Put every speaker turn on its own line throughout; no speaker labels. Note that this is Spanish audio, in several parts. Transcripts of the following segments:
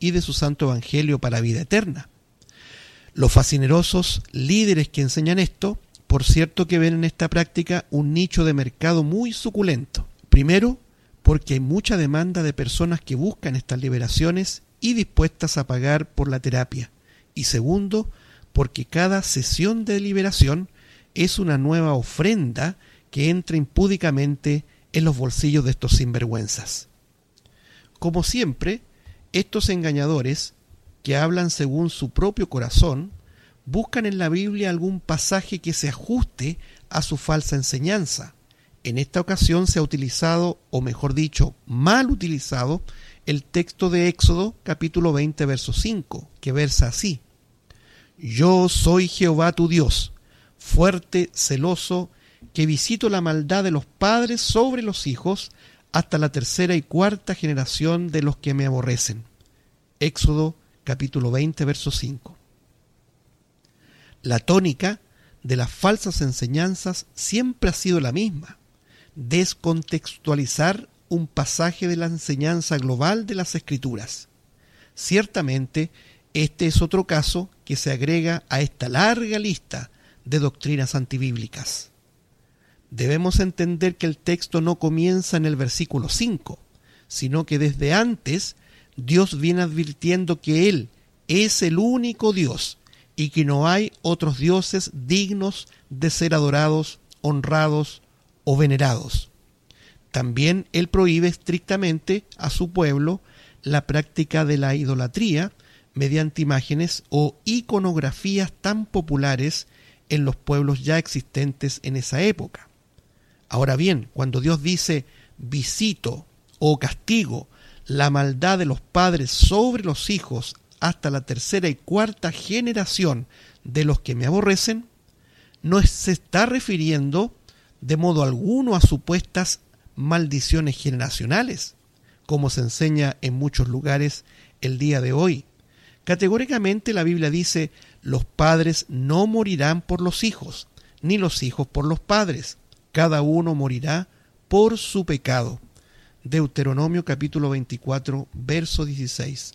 y de su santo evangelio para vida eterna. Los facinerosos líderes que enseñan esto, por cierto que ven en esta práctica un nicho de mercado muy suculento. Primero, porque hay mucha demanda de personas que buscan estas liberaciones y dispuestas a pagar por la terapia. Y segundo, porque cada sesión de liberación es una nueva ofrenda que entra impúdicamente en los bolsillos de estos sinvergüenzas. Como siempre, estos engañadores, que hablan según su propio corazón, buscan en la Biblia algún pasaje que se ajuste a su falsa enseñanza. En esta ocasión se ha utilizado, o mejor dicho, mal utilizado, el texto de Éxodo capítulo 20, verso 5, que versa así: Yo soy Jehová tu Dios, fuerte, celoso, que visito la maldad de los padres sobre los hijos hasta la tercera y cuarta generación de los que me aborrecen. Éxodo capítulo 20, verso 5. La tónica de las falsas enseñanzas siempre ha sido la misma: descontextualizar un pasaje de la enseñanza global de las Escrituras. Ciertamente, este es otro caso que se agrega a esta larga lista de doctrinas antibíblicas. Debemos entender que el texto no comienza en el versículo 5, sino que desde antes Dios viene advirtiendo que Él es el único Dios y que no hay otros dioses dignos de ser adorados, honrados o venerados. También Él prohíbe estrictamente a su pueblo la práctica de la idolatría mediante imágenes o iconografías tan populares en los pueblos ya existentes en esa época. Ahora bien, cuando Dios dice visito o castigo la maldad de los padres sobre los hijos hasta la tercera y cuarta generación de los que me aborrecen, no se está refiriendo de modo alguno a supuestas maldiciones generacionales, como se enseña en muchos lugares el día de hoy. Categóricamente la Biblia dice: los padres no morirán por los hijos, ni los hijos por los padres. Cada uno morirá por su pecado. Deuteronomio capítulo 24, verso 16.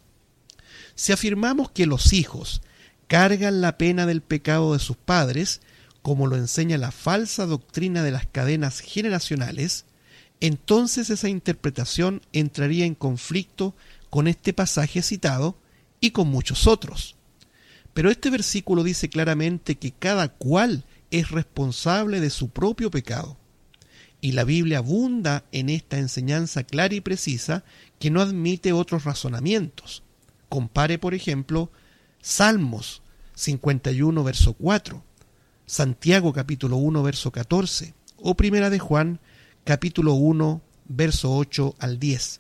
Si afirmamos que los hijos cargan la pena del pecado de sus padres, como lo enseña la falsa doctrina de las cadenas generacionales, entonces esa interpretación entraría en conflicto con este pasaje citado y con muchos otros. Pero este versículo dice claramente que cada cual es responsable de su propio pecado. Y la Biblia abunda en esta enseñanza clara y precisa que no admite otros razonamientos. Compare, por ejemplo, Salmos 51, verso 4, Santiago capítulo 1, verso 14, o Primera de Juan capítulo 1, verso 8 al 10.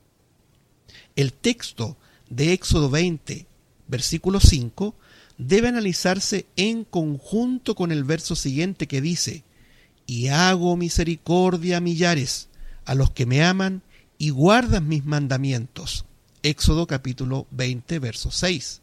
El texto de Éxodo 20, versículo 5, debe analizarse en conjunto con el verso siguiente que dice: y hago misericordia a millares, a los que me aman y guardan mis mandamientos. Éxodo capítulo 20, verso 6.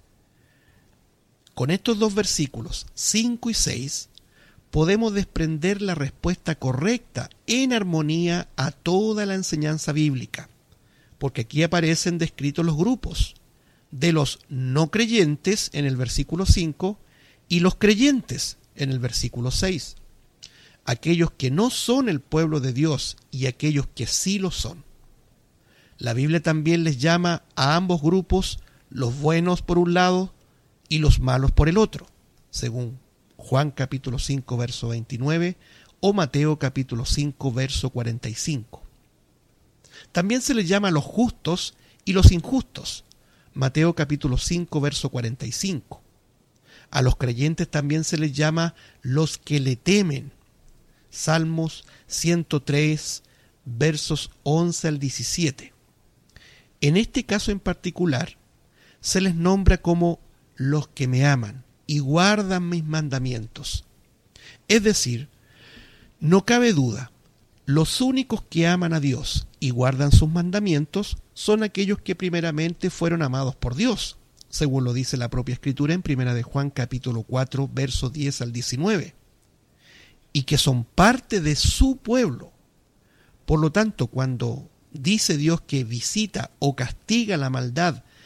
Con estos dos versículos, 5 y 6, podemos desprender la respuesta correcta en armonía a toda la enseñanza bíblica, porque aquí aparecen descritos los grupos de los no creyentes en el versículo 5 y los creyentes en el versículo 6. Aquellos que no son el pueblo de Dios y aquellos que sí lo son. La Biblia también les llama a ambos grupos los buenos por un lado y los malos por el otro, según Juan capítulo 5, verso 29 o Mateo capítulo 5, verso 45. También se les llama a los justos y los injustos, Mateo capítulo 5, verso 45. A los creyentes también se les llama los que le temen, Salmos 103, versos 11 al 17. En este caso en particular, se les nombra como los que me aman y guardan mis mandamientos. Es decir, no cabe duda, los únicos que aman a Dios y guardan sus mandamientos son aquellos que primeramente fueron amados por Dios, según lo dice la propia Escritura en Primera de Juan capítulo 4, versos 10 al 19, y que son parte de su pueblo. Por lo tanto, cuando dice Dios que visita o castiga la maldad